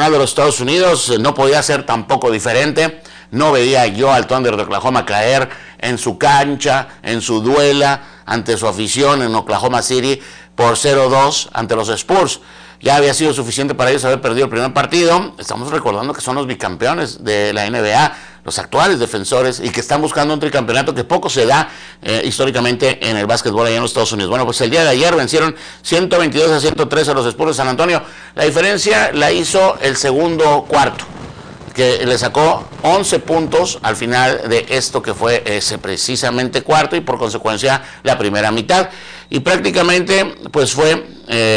Nacional de los Estados Unidos, no podía ser tampoco diferente. No veía yo al Thunder de Oklahoma caer en su cancha, en su duela, ante su afición en Oklahoma City por 0-2 ante los Spurs. Ya había sido suficiente para ellos haber perdido el primer partido. Estamos recordando que son los bicampeones de la NBA, los actuales defensores, y que están buscando un tricampeonato que poco se da históricamente en el básquetbol allá en los Estados Unidos. Bueno, pues el día de ayer vencieron 122-103 a los Spurs de San Antonio. La diferencia la hizo el segundo cuarto, que le sacó 11 puntos al final de esto que fue ese precisamente cuarto, y por consecuencia la primera mitad. Y prácticamente pues fue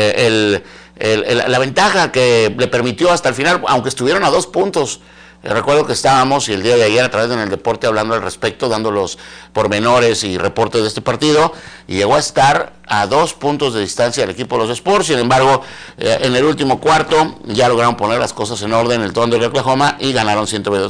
la ventaja que le permitió hasta el final, aunque estuvieron a 2 puntos. Recuerdo que estábamos y el día de ayer a través de En el Deporte hablando al respecto, dando los pormenores y reportes de este partido, y llegó a estar a 2 puntos de distancia del equipo de los Spurs. Sin embargo, en el último cuarto ya lograron poner las cosas en orden el Thunder de Oklahoma y ganaron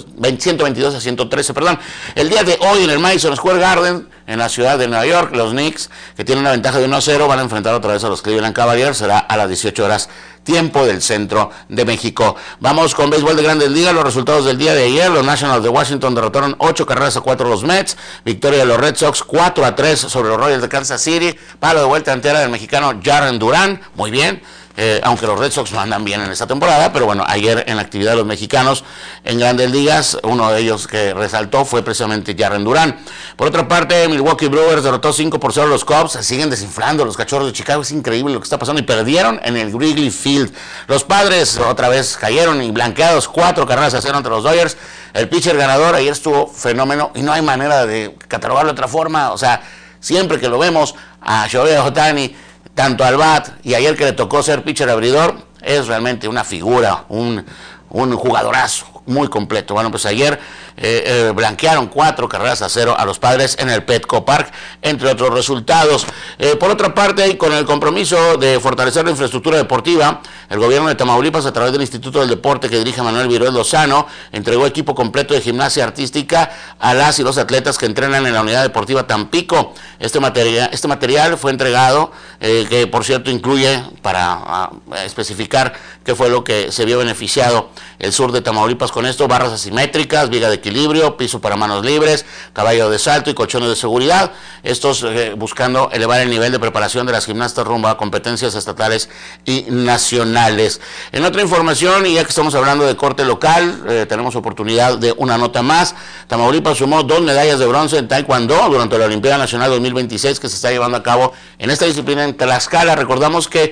122-113, perdón. El día de hoy en el Madison Square Garden, en la ciudad de Nueva York, los Knicks, que tienen una ventaja de 1-0, van a enfrentar otra vez a los Cleveland Cavaliers. Será a las 18 horas tiempo del centro de México. Vamos con béisbol de Grandes Ligas. Los resultados del día de ayer: los Nationals de Washington derrotaron 8-4 a los Mets. Victoria de los Red Sox 4-3 sobre los Royals de Kansas City. Palo de vuelta entera del mexicano Jarren Duran. Muy bien. Aunque los Red Sox no andan bien en esta temporada, pero bueno, ayer en la actividad de los mexicanos en Grandes Ligas, uno de ellos que resaltó fue precisamente Jarren Duran. Por otra parte, Milwaukee Brewers derrotó 5-0 a los Cubs. Siguen desinflando los Cachorros de Chicago. Es increíble lo que está pasando, y perdieron en el Wrigley Field. Los Padres otra vez cayeron y blanqueados 4-0 ante los Dodgers. El pitcher ganador ayer estuvo fenómeno y no hay manera de catalogarlo de otra forma. O sea, siempre que lo vemos a Shohei Ohtani, tanto al bat, y ayer que le tocó ser pitcher abridor, es realmente una figura, un jugadorazo muy completo. Bueno, pues ayer blanquearon 4-0 a los Padres en el Petco Park, entre otros resultados. Por otra parte, y con el compromiso de fortalecer la infraestructura deportiva, el gobierno de Tamaulipas, a través del Instituto del Deporte que dirige Manuel Viruel Lozano, entregó equipo completo de gimnasia artística a las y los atletas que entrenan en la Unidad Deportiva Tampico. Este material fue entregado, que por cierto incluye, para especificar qué fue lo que se vio beneficiado el sur de Tamaulipas con esto: barras asimétricas, viga de equilibrio, piso para manos libres, caballo de salto y colchones de seguridad. Estos buscando elevar el nivel de preparación de las gimnastas rumbo a competencias estatales y nacionales. En otra información, y ya que estamos hablando de corte local, tenemos oportunidad de una nota más. Tamaulipas sumó 2 medallas de bronce en Taekwondo durante la Olimpiada Nacional 2026 que se está llevando a cabo en esta disciplina en Tlaxcala. Recordamos que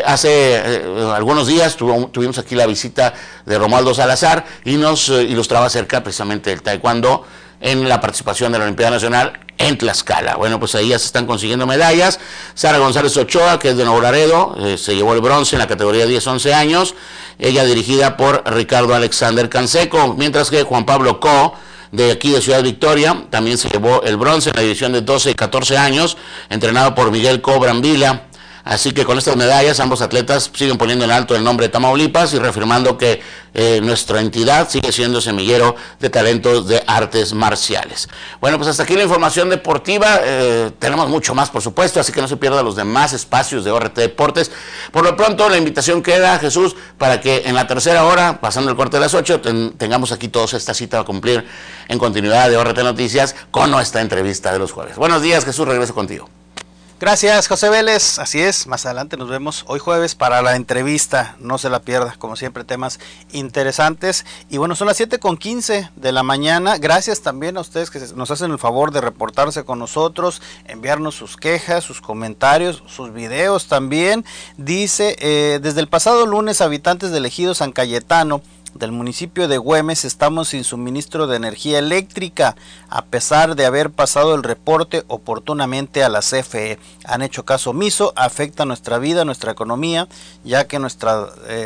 hace algunos días tuvimos aquí la visita de Romualdo Salazar y nos ilustraba acerca precisamente del Taekwondo en la participación de la Olimpiada Nacional en Tlaxcala. Bueno, pues ahí ya se están consiguiendo medallas. Sara González Ochoa, que es de Nuevo Laredo, se llevó el bronce en la categoría 10-11 años, ella dirigida por Ricardo Alexander Canseco, mientras que Juan Pablo Co, de aquí de Ciudad Victoria, también se llevó el bronce en la división de 12 y 14 años, entrenado por Miguel Co Brambila. Así que con estas medallas ambos atletas siguen poniendo en alto el nombre de Tamaulipas y reafirmando que nuestra entidad sigue siendo semillero de talentos de artes marciales. Bueno, pues hasta aquí la información deportiva. Tenemos mucho más, por supuesto, así que no se pierdan los demás espacios de ORT Deportes. Por lo pronto, la invitación queda, Jesús, para que en la tercera hora, pasando el corte de las 8, tengamos aquí todos esta cita a cumplir en continuidad de ORT Noticias con nuestra entrevista de los jueves. Buenos días, Jesús, regreso contigo. Gracias, José Vélez. Así es, más adelante nos vemos hoy jueves para la entrevista. No se la pierda, como siempre, temas interesantes. Y bueno, son las 7:15 de la mañana. Gracias también a ustedes que nos hacen el favor de reportarse con nosotros, enviarnos sus quejas, sus comentarios, sus videos también. Dice, desde el pasado lunes, habitantes del ejido San Cayetano del municipio de Güemes estamos sin suministro de energía eléctrica, a pesar de haber pasado el reporte oportunamente a la CFE. Han hecho caso omiso, afecta nuestra vida, nuestra economía, ya que nuestra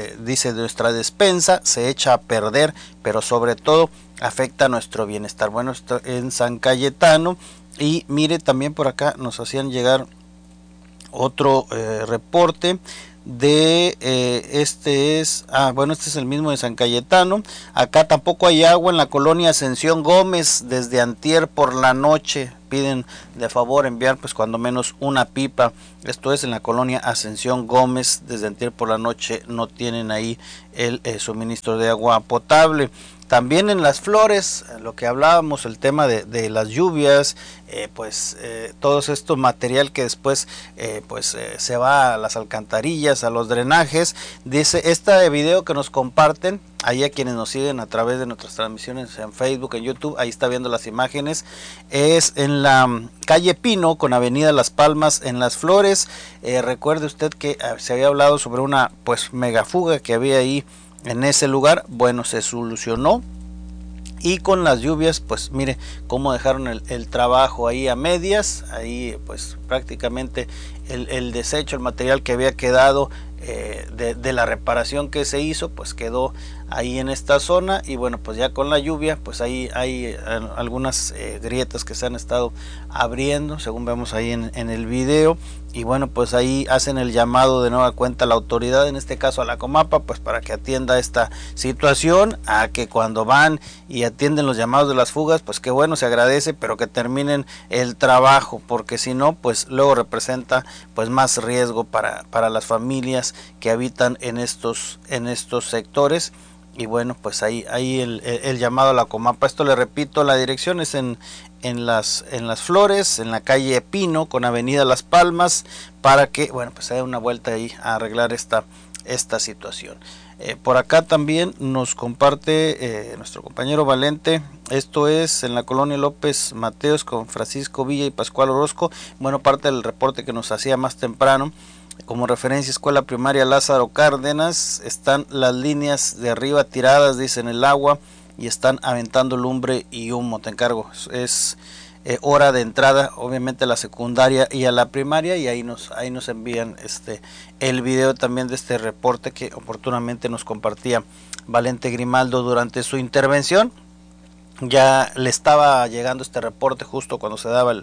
despensa se echa a perder, pero sobre todo afecta nuestro bienestar. Bueno, esto en San Cayetano. Y mire, también por acá nos hacían llegar otro reporte este es el mismo de San Cayetano. Acá tampoco hay agua en la colonia Ascensión Gómez desde antier por la noche. Piden de favor enviar pues cuando menos una pipa. Esto es en la colonia Ascensión Gómez, desde antier por la noche no tienen ahí el suministro de agua potable. También en Las Flores, lo que hablábamos, el tema de las lluvias, todo esto material que después se va a las alcantarillas, a los drenajes. Dice este video que nos comparten, ahí a quienes nos siguen a través de nuestras transmisiones en Facebook, en YouTube, ahí está viendo las imágenes, es en la calle Pino con avenida Las Palmas en Las Flores. Recuerde usted que se había hablado sobre una megafuga que había ahí en ese lugar. Bueno, se solucionó, y con las lluvias pues mire cómo dejaron el trabajo ahí a medias. Ahí pues prácticamente el desecho, el material que había quedado de la reparación que se hizo, pues quedó ahí en esta zona. Y bueno, pues ya con la lluvia pues ahí hay algunas grietas que se han estado abriendo, según vemos ahí en el video. Y bueno, pues ahí hacen el llamado de nueva cuenta a la autoridad, en este caso a la Comapa, pues para que atienda esta situación, a que cuando van y atienden los llamados de las fugas, pues que bueno, se agradece, pero que terminen el trabajo, porque si no, pues luego representa pues más riesgo para las familias que habitan en estos sectores. Y bueno, pues ahí el llamado a la Comapa. Esto, le repito, la dirección es en Las Flores, en la calle Pino con avenida Las Palmas, para que bueno pues se dé una vuelta ahí a arreglar esta situación. Por acá también nos comparte nuestro compañero Valente. Esto es en la colonia López Mateos con Francisco Villa y Pascual Orozco. Bueno, parte del reporte que nos hacía más temprano. Como referencia, escuela primaria Lázaro Cárdenas, están las líneas de arriba tiradas, dice, en el agua, y están aventando lumbre y humo. Te encargo, es hora de entrada, obviamente, a la secundaria y a la primaria, y ahí nos envían el video también de este reporte que oportunamente nos compartía Valente Grimaldo durante su intervención. Ya le estaba llegando este reporte justo cuando se daba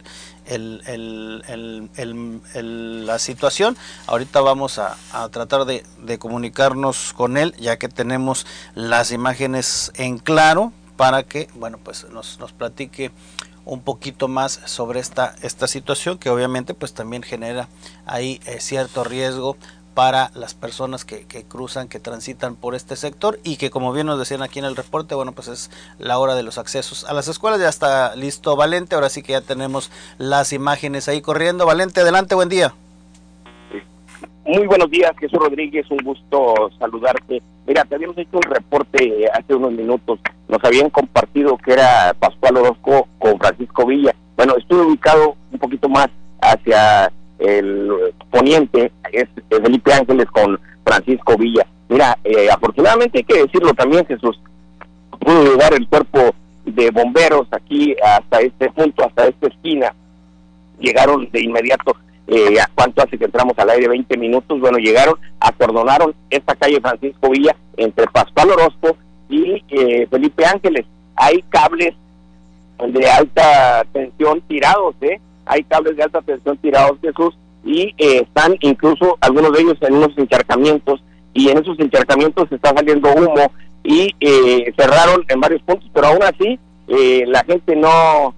la situación. Ahorita vamos a tratar de comunicarnos con él, ya que tenemos las imágenes en claro, para que bueno pues nos platique un poquito más sobre esta situación, que obviamente pues también genera ahí cierto riesgo para las personas que cruzan, que transitan por este sector, y que, como bien nos decían aquí en el reporte, bueno, pues es la hora de los accesos a las escuelas. Ya está listo Valente, ahora sí que ya tenemos las imágenes ahí corriendo. Valente, adelante, buen día. Muy buenos días, Jesús Rodríguez, un gusto saludarte. Mira, te habíamos hecho un reporte hace unos minutos, nos habían compartido que era Pascual Orozco con Francisco Villa. Bueno, estuve ubicado un poquito más hacia el poniente, es Felipe Ángeles con Francisco Villa. Mira, afortunadamente hay que decirlo también, Jesús, pudo llegar el cuerpo de bomberos aquí hasta este punto, hasta esta esquina. Llegaron de inmediato. ¿Cuánto hace que entramos al aire? 20 minutos. Bueno, llegaron, acordonaron esta calle Francisco Villa entre Pascual Orozco y Felipe Ángeles. Hay cables de alta tensión tirados, hay cables de alta tensión tirados, Jesús, y están incluso algunos de ellos en unos encharcamientos, y en esos encharcamientos está saliendo humo, y cerraron en varios puntos, pero aún así la gente no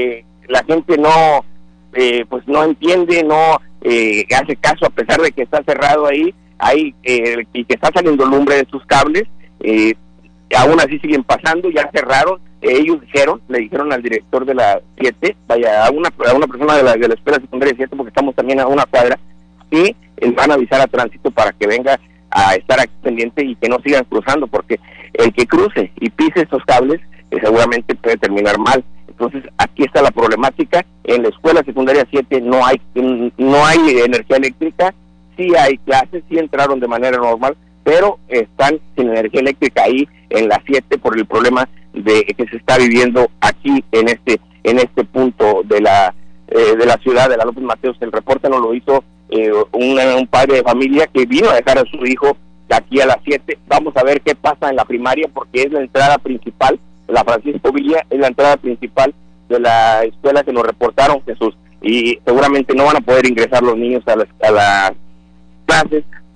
pues no entiende, no hace caso, a pesar de que está cerrado ahí, y que está saliendo lumbre de sus cables. Aún así siguen pasando, ya cerraron. Ellos le dijeron al director de la 7, a una persona de la escuela secundaria 7, porque estamos también a una cuadra, que van a avisar a tránsito para que venga a estar aquí pendiente y que no sigan cruzando, porque el que cruce y pise estos cables seguramente puede terminar mal. Entonces aquí está la problemática. En la escuela secundaria 7 no hay energía eléctrica, sí hay clases, sí entraron de manera normal, pero están sin energía eléctrica ahí en la 7 por el problema que se está viviendo aquí en este punto de la ciudad de la López Mateos. El reporte nos lo hizo un padre de familia que vino a dejar a su hijo de aquí a las 7. Vamos a ver qué pasa en la primaria, porque es la entrada principal. La Francisco Villa es la entrada principal de la escuela que nos reportaron, Jesús, y seguramente no van a poder ingresar los niños a las clases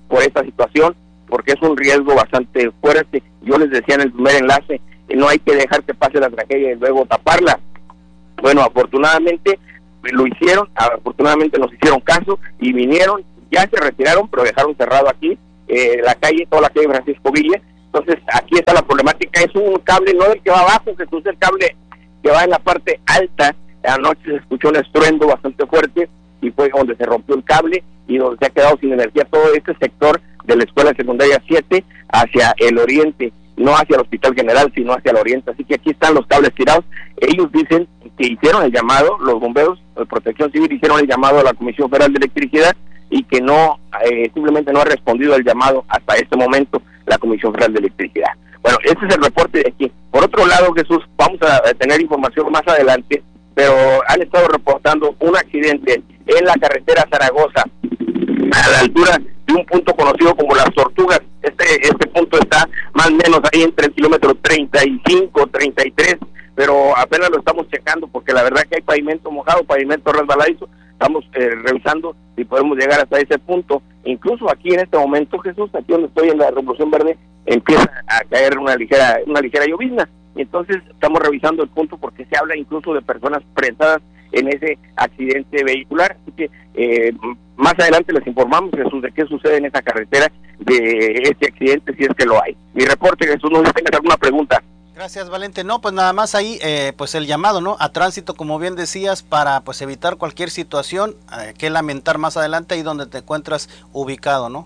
por esta situación, porque es un riesgo bastante fuerte. Yo les decía en el primer enlace, no hay que dejar que pase la tragedia y luego taparla. Bueno, afortunadamente lo hicieron, afortunadamente nos hicieron caso y vinieron, ya se retiraron, pero dejaron cerrado aquí la calle, toda la calle Francisco Villa. Entonces aquí está la problemática, es un cable no del que va abajo, que es el cable que va en la parte alta. Anoche se escuchó un estruendo bastante fuerte y fue donde se rompió el cable y donde se ha quedado sin energía todo este sector de la Escuela Secundaria 7 hacia el oriente, no hacia el Hospital General, sino hacia el oriente. Así que aquí están los cables tirados. Ellos dicen que hicieron el llamado, los bomberos de Protección Civil hicieron el llamado a la Comisión Federal de Electricidad y que no, simplemente no ha respondido al llamado hasta este momento la Comisión Federal de Electricidad. Bueno, este es el reporte de aquí. Por otro lado, Jesús, vamos a tener información más adelante, pero han estado reportando un accidente en la carretera Zaragoza, a la altura de un punto conocido como Las Tortugas. Este punto está más o menos ahí entre el kilómetro 35, 33, pero apenas lo estamos checando porque la verdad que hay pavimento mojado, pavimento resbaladizo. Estamos revisando si podemos llegar hasta ese punto. Incluso aquí en este momento, Jesús, aquí donde estoy en la Revolución Verde, empieza a caer una ligera llovizna. Y entonces estamos revisando el punto porque se habla incluso de personas prensadas en ese accidente vehicular. Así que más adelante les informamos, Jesús, de qué sucede en esa carretera, de este accidente, si es que lo hay. Mi reporte, Jesús, no sé si tengas alguna pregunta. Gracias, Valente. No, pues nada más ahí, pues el llamado, ¿no? A tránsito, como bien decías, para pues evitar cualquier situación que lamentar más adelante ahí donde te encuentras ubicado, ¿no?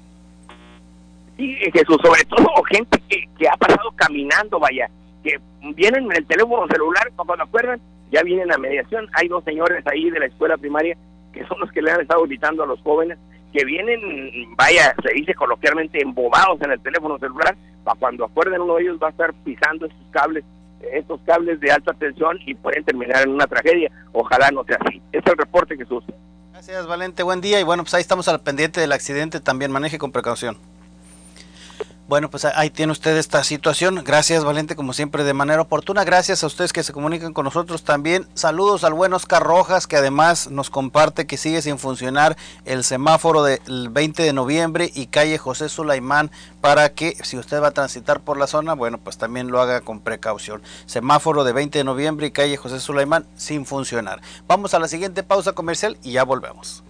Sí, Jesús, sobre todo gente que ha pasado caminando, vaya, que vienen en el teléfono celular, cuando acuerdan, ya vienen a mediación. Hay dos señores ahí de la escuela primaria que son los que le han estado gritando a los jóvenes, que vienen, vaya, se dice coloquialmente, embobados en el teléfono celular. Para cuando acuerden, uno de ellos va a estar pisando estos cables de alta tensión y pueden terminar en una tragedia. Ojalá no sea así. Este es el reporte, Jesús. Gracias, Valente, buen día, y bueno, pues ahí estamos al pendiente del accidente, también maneje con precaución. Bueno, pues ahí tiene usted esta situación. Gracias, Valente, como siempre, de manera oportuna. Gracias a ustedes que se comunican con nosotros también. Saludos al buen Oscar Rojas, que además nos comparte que sigue sin funcionar el semáforo del 20 de noviembre y calle José Sulaimán, para que si usted va a transitar por la zona, bueno, pues también lo haga con precaución. Semáforo de 20 de noviembre y calle José Sulaimán sin funcionar. Vamos a la siguiente pausa comercial y ya volvemos.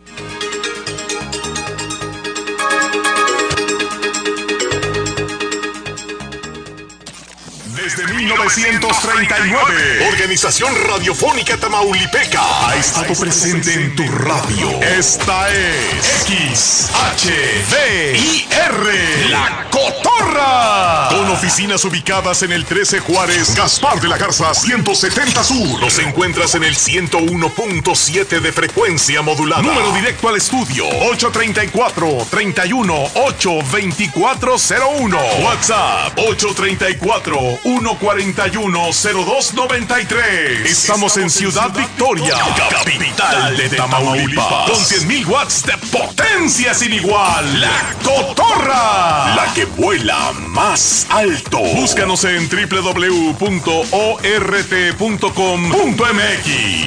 Desde 1939, Organización Radiofónica Tamaulipeca ha estado presente en tu radio. Esta es XHVIR, La Cotorra. Con oficinas ubicadas en el 13 Juárez, Gaspar de la Garza 170 Sur. Nos encuentras en el 101.7 de frecuencia modulada. Número directo al estudio 834-31-82401. WhatsApp 834-141-0293. Estamos en Ciudad Victoria, capital de Tamaulipas, con 100,000 watts de potencia sin igual. La Cotorra, la que vuela más alto. Búscanos en www.ort.com.mx.